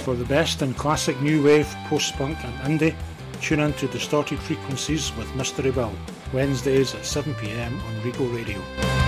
For the best in classic new wave, post-punk and indie, tune in to Distorted Frequencies with Mystery Bill, Wednesdays at 7 PM on Regal Radio.